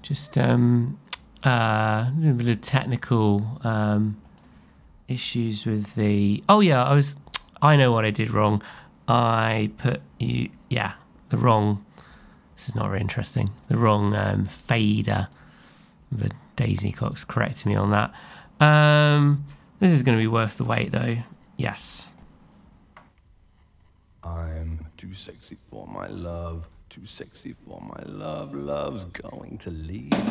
Just a little bit of technical issues with the... Oh yeah, I know what I did wrong. I put the wrong... This is not very interesting. The wrong fader. But Daisy Cox corrected me on that. This is going to be worth the wait though. Yes. I'm too sexy for my love, too sexy for my love, love's going to leave.